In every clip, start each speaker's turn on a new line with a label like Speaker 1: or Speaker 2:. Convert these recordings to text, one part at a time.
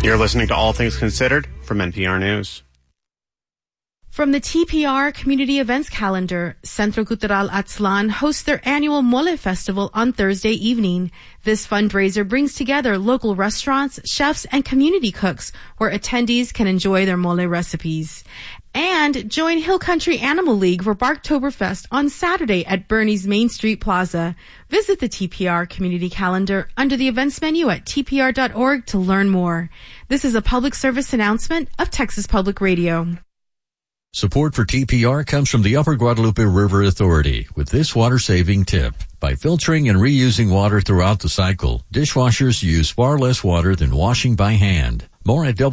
Speaker 1: You're listening to All Things Considered from NPR News.
Speaker 2: From the TPR Community Events Calendar, Centro Cultural Atzlan hosts their annual Mole Festival on Thursday evening. This fundraiser brings together local restaurants, chefs, and community cooks where attendees can enjoy their mole recipes. And join Hill Country Animal League for Barktoberfest on Saturday at Bernie's Main Street Plaza. Visit the TPR Community Calendar under the events menu at tpr.org to learn more. This is a public service announcement of Texas Public Radio.
Speaker 3: Support for TPR comes from the Upper Guadalupe River Authority with this water-saving tip. By filtering and reusing water throughout the cycle, dishwashers use far less water than washing by hand. More at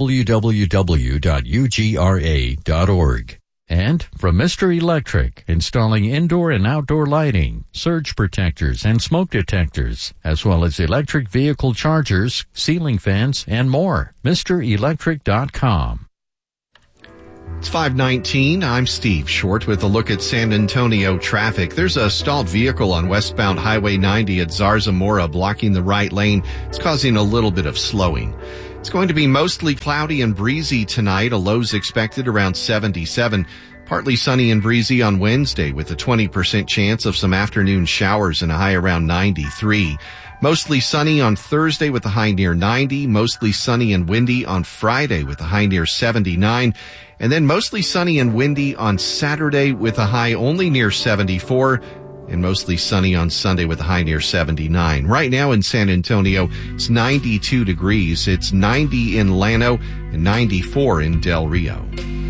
Speaker 3: www.ugra.org. And from Mr. Electric, installing indoor and outdoor lighting, surge protectors, and smoke detectors, as well as electric vehicle chargers, ceiling fans, and more. MrElectric.com.
Speaker 4: It's 5:19. I'm Steve Short with a look at San Antonio traffic. There's a stalled vehicle on westbound Highway 90 at Zarzamora blocking the right lane. It's causing a little bit of slowing. It's going to be mostly cloudy and breezy tonight. A low's expected around 77. Partly sunny and breezy on Wednesday with a 20% chance of some afternoon showers and a high around 93. Mostly sunny on Thursday with a high near 90. Mostly sunny and windy on Friday with a high near 79. And then mostly sunny and windy on Saturday with a high only near 74. And mostly sunny on Sunday with a high near 79. Right now in San Antonio, it's 92 degrees. It's 90 in Llano and 94 in Del Rio.